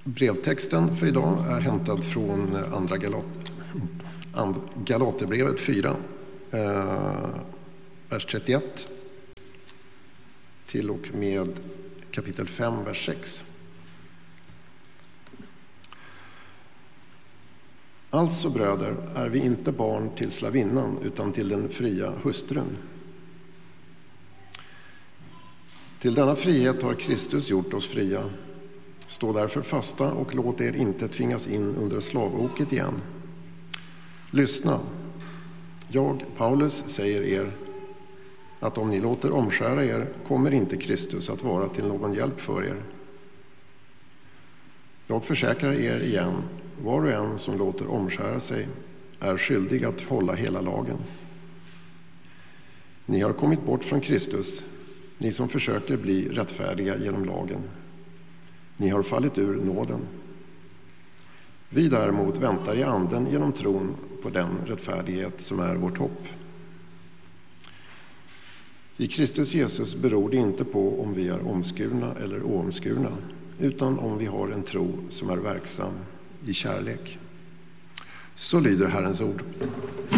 Brevtexten för idag är hämtad från andra Galaterbrevet 4, vers 31 till och med kapitel 5, vers 6. Alltså, bröder, är vi inte barn till slavinnan utan till den fria hustrun. Till denna frihet har Kristus gjort oss fria. Stå därför fasta och låt er inte tvingas in under slavoket igen. Lyssna, jag, Paulus, säger er att om ni låter omskära er kommer inte Kristus att vara till någon hjälp för er. Jag försäkrar er igen, var och en som låter omskära sig är skyldig att hålla hela lagen. Ni har kommit bort från Kristus, ni som försöker bli rättfärdiga genom lagen. Ni har fallit ur nåden. Vi däremot väntar i anden genom tron på den rättfärdighet som är vårt hopp. I Kristus Jesus beror det inte på om vi är omskurna eller oomskurna, utan om vi har en tro som är verksam i kärlek. Så lyder Herrens ord.